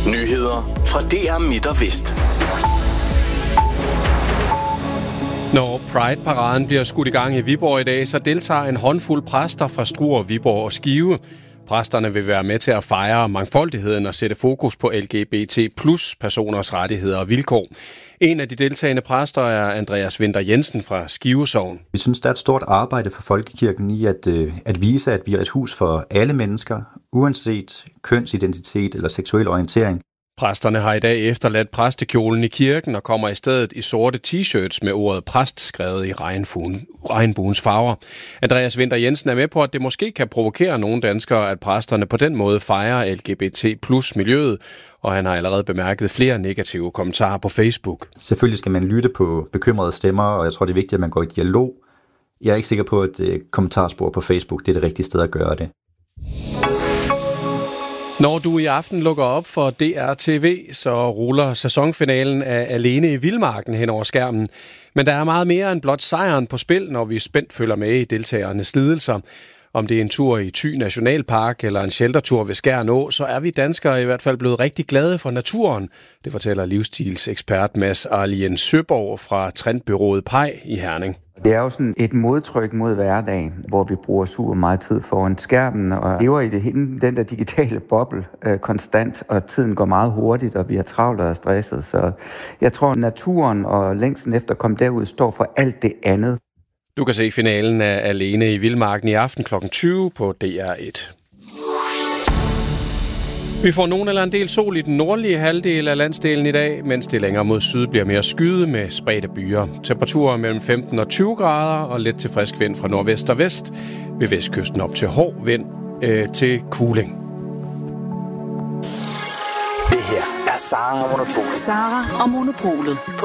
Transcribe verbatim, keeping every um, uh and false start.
Nyheder fra D R Midt og Vest. Når Pride-paraden bliver skudt i gang i Viborg i dag, så deltager en håndfuld præster fra Struer, Viborg og Skive. Præsterne vil være med til at fejre mangfoldigheden og sætte fokus på L G B T plus personers rettigheder og vilkår. En af de deltagende præster er Andreas Winther Jensen fra Skive Sogn. Vi synes, der er et stort arbejde for folkekirken i at, at vise, at vi er et hus for alle mennesker, uanset kønsidentitet eller seksuel orientering. Præsterne har i dag efterladt præstekjolen i kirken og kommer i stedet i sorte t-shirts med ordet præst skrevet i regnbuens farver. Andreas Winther Jensen er med på, at det måske kan provokere nogle danskere, at præsterne på den måde fejrer L G B T plus miljøet, og han har allerede bemærket flere negative kommentarer på Facebook. Selvfølgelig skal man lytte på bekymrede stemmer, og jeg tror, det er vigtigt, at man går i dialog. Jeg er ikke sikker på, at kommentarspor på Facebook det er det rigtige sted at gøre det. Når du i aften lukker op for D R T V, så ruller sæsonfinalen af Alene i Vildmarken hen over skærmen. Men der er meget mere end blot sejren på spil, når vi spændt følger med i deltagernes lidelser. Om det er en tur i Thy Nationalpark eller en sheltertur ved Skjern Å, så er vi danskere i hvert fald blevet rigtig glade for naturen. Det fortæller livsstilsekspert Mads Arlien Søborg fra Trendbyrået Pej i Herning. Det er jo sådan et modtryk mod hverdagen, hvor vi bruger super meget tid foran skærmen og lever i det, den der digitale boble øh, konstant, og tiden går meget hurtigt, og vi er travlt og stresset. Så jeg tror, naturen og længsten efter at komme derud står for alt det andet. Du kan se finalen af Alene i Vildmarken i aften klokken tyve på D R et. Vi får nogen eller en del sol i den nordlige halvdel af landsdelen i dag, mens det længere mod syd bliver mere skyet med spredte byer. Temperaturer mellem femten og tyve grader og let til frisk vind fra nordvest og vest. Ved vestkysten op til hård vind øh, til kuling. Det her er Sara og Monopolet. Sara og Monopolet på